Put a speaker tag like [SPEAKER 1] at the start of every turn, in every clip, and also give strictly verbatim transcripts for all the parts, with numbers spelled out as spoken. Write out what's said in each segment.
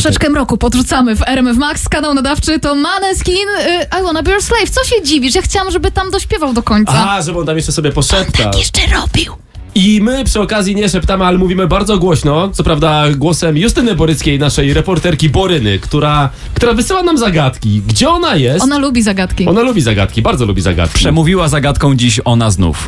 [SPEAKER 1] Troszeczkę mroku podrzucamy w R M F Max. Kanał nadawczy to Maneskin. y, I wanna be your slave. Co się dziwisz? Ja chciałam, żeby tam dośpiewał do końca.
[SPEAKER 2] A, żeby on tam jeszcze sobie poszeptał.
[SPEAKER 1] Tak jeszcze robił.
[SPEAKER 2] I my przy okazji nie szeptamy, ale mówimy bardzo głośno, co prawda głosem Justyny Boryckiej, naszej reporterki Boryny, która, która wysyła nam zagadki. Gdzie ona jest?
[SPEAKER 1] Ona lubi zagadki.
[SPEAKER 2] Ona lubi zagadki, bardzo lubi zagadki.
[SPEAKER 3] Przemówiła zagadką dziś ona znów.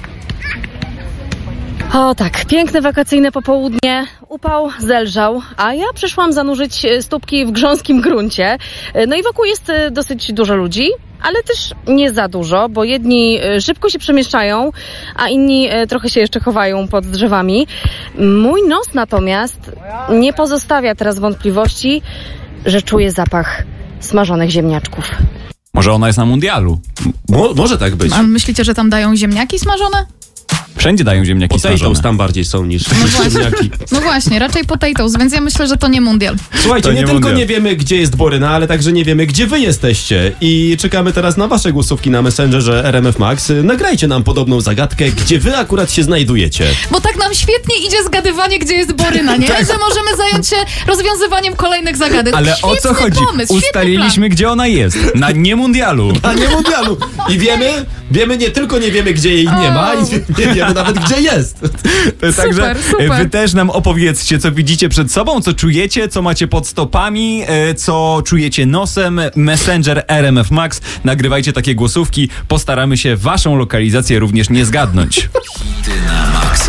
[SPEAKER 4] O tak, piękne wakacyjne popołudnie, upał zelżał, a ja przyszłam zanurzyć stópki w grząskim gruncie. No i wokół jest dosyć dużo ludzi, ale też nie za dużo, bo jedni szybko się przemieszczają, a inni trochę się jeszcze chowają pod drzewami. Mój nos natomiast nie pozostawia teraz wątpliwości, że czuję zapach smażonych ziemniaczków.
[SPEAKER 3] Może ona jest na mundialu?
[SPEAKER 2] Mo- może tak być.
[SPEAKER 1] A myślicie, że tam dają ziemniaki smażone?
[SPEAKER 3] Wszędzie dają ziemniaki
[SPEAKER 2] Potatoes
[SPEAKER 3] smażone.
[SPEAKER 2] tam bardziej są niż
[SPEAKER 1] No właśnie.
[SPEAKER 2] ziemniaki.
[SPEAKER 1] No właśnie, raczej potatoes, więc ja myślę, że to nie mundial.
[SPEAKER 2] Słuchajcie,
[SPEAKER 3] To
[SPEAKER 2] nie,
[SPEAKER 3] nie
[SPEAKER 2] tylko
[SPEAKER 3] mundial.
[SPEAKER 2] nie wiemy, gdzie jest Boryna, ale także nie wiemy, gdzie wy jesteście. I czekamy teraz na wasze głosówki na Messengerze R M F Max. Nagrajcie nam podobną zagadkę, gdzie wy akurat się znajdujecie.
[SPEAKER 1] Bo tak nam świetnie idzie zgadywanie, gdzie jest Boryna, nie? Że możemy zająć się rozwiązywaniem kolejnych zagadek.
[SPEAKER 3] Ale
[SPEAKER 1] Świetny
[SPEAKER 3] o co chodzi?
[SPEAKER 1] pomysł,
[SPEAKER 3] Ustaliliśmy, gdzie ona jest. Na nie mundialu.
[SPEAKER 2] A nie mundialu. I wiemy, wiemy, nie tylko nie wiemy, gdzie jej nie ma, i nie wiemy nawet, gdzie jest.
[SPEAKER 3] Także
[SPEAKER 1] super.
[SPEAKER 3] wy też nam opowiedzcie, co widzicie przed sobą, co czujecie, co macie pod stopami, e, co czujecie nosem. Messenger R M F Max. Nagrywajcie takie głosówki. Postaramy się waszą lokalizację również nie zgadnąć.
[SPEAKER 5] Hity na maksa.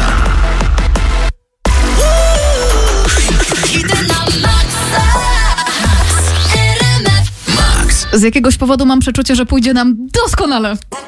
[SPEAKER 5] Hity na maksa. R M F Max.
[SPEAKER 1] Z jakiegoś powodu mam przeczucie, że pójdzie nam doskonale.